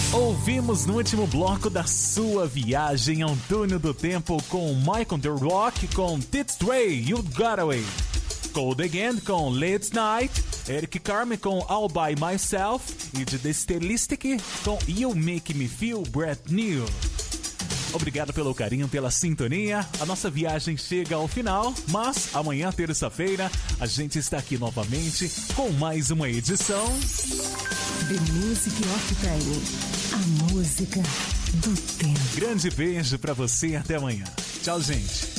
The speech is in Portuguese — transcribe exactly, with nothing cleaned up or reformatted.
Ouvimos no último bloco da sua viagem ao túnel do tempo com Michael The Rock com Tits Stray, You Got Away. Cold Again com Late Night, Eric Carmen com All By Myself e de The Stylistic com You Make Me Feel Brand New. Obrigado pelo carinho, pela sintonia. A nossa viagem chega ao final, mas amanhã, terça-feira, a gente está aqui novamente com mais uma edição The Music of Time, a música do tempo. Grande beijo pra você, até amanhã. Tchau, gente.